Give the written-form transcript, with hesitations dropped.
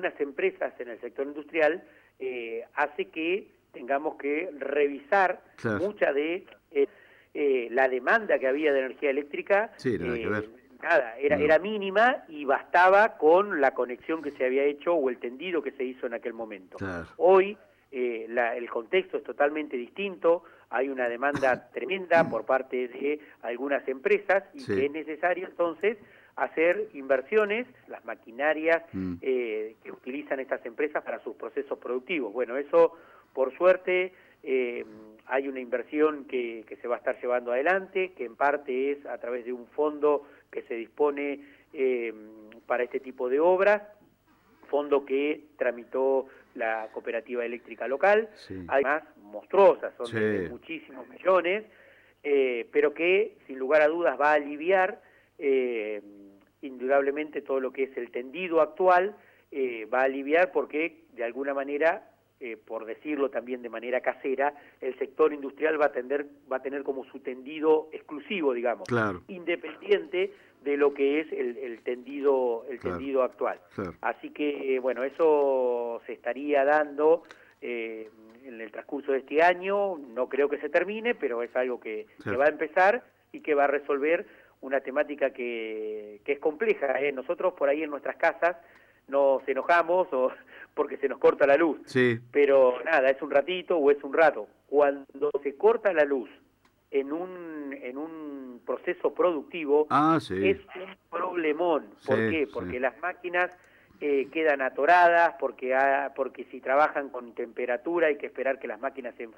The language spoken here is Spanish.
algunas empresas en el sector industrial hace que tengamos que revisar Claro. mucha de la demanda que había de energía eléctrica. Sí, nada que ver. Nada, No, era mínima y bastaba con la conexión que se había hecho o el tendido que se hizo en aquel momento. claro. Hoy el contexto es totalmente distinto, hay una demanda tremenda por parte de algunas empresas y que Sí. es necesario entonces hacer inversiones, las maquinarias Mm. que utilizan estas empresas para sus procesos productivos. Bueno, eso por suerte hay una inversión que se va a estar llevando adelante, que en parte es a través de un fondo que se dispone para este tipo de obras, fondo que tramitó la cooperativa eléctrica local, Sí. además monstruosas, son de Sí. muchísimos millones, pero que sin lugar a dudas va a aliviar indudablemente todo lo que es el tendido actual, va a aliviar porque de alguna manera, por decirlo también de manera casera, el sector industrial va a tener como su tendido exclusivo, digamos, Claro, independiente de lo que es el claro, tendido actual. claro. Así que, bueno, eso se estaría dando en el transcurso de este año, no creo que se termine, pero es algo que Claro. va a empezar y que va a resolver una temática que es compleja. Nosotros por ahí en nuestras casas nos enojamos o porque se nos corta la luz, Sí. pero nada, es un ratito o es un rato. Cuando se corta la luz en un proceso productivo, Ah, es sí. un problemón. ¿Por Sí, qué? sí. Porque las máquinas quedan atoradas, porque si trabajan con temperatura hay que esperar que las máquinas se